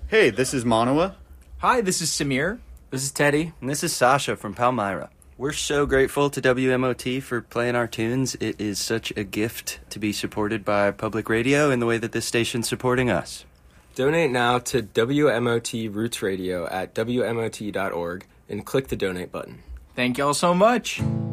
Hey, this is Manawa. Hi, this is Samir. This is Teddy. And this is Sasha from Palmyra. We're so grateful to WMOT for playing our tunes. It is such a gift to be supported by public radio in the way that this station's supporting us. Donate now to WMOT Roots Radio at WMOT.org and click the donate button. Thank y'all so much.